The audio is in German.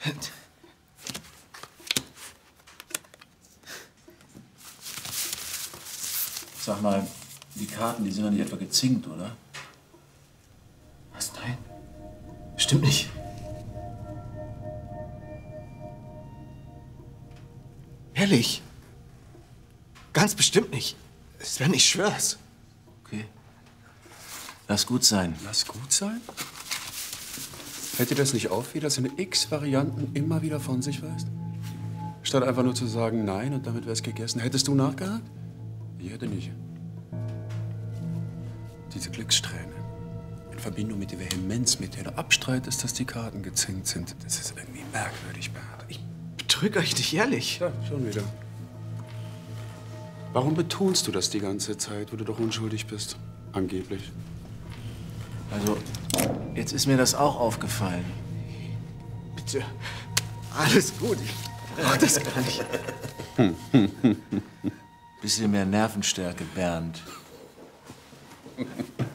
Sag mal, die Karten, die sind doch nicht etwa gezinkt, oder? Was? Nein. Stimmt nicht. Ehrlich? Ganz bestimmt nicht. Sven, ich schwör's. Okay. Lass gut sein. Lass gut sein? Fällt dir das nicht auf, wie das in x Varianten immer wieder von sich weist? Statt einfach nur zu sagen nein und damit wär's gegessen. Hättest du nachgehakt? Ich hätte nicht. Diese Glückssträhne in Verbindung mit der Vehemenz, mit der du abstreitest, dass die Karten gezinkt sind, das ist irgendwie merkwürdig, Bert. Ich betrüge euch nicht ehrlich. Ja, schon wieder. Warum betonst du das die ganze Zeit, wo du doch unschuldig bist? Angeblich. Also, jetzt ist mir das auch aufgefallen. Bitte. Alles gut. Ich brauch das gar nicht. Bisschen mehr Nervenstärke, Bernd.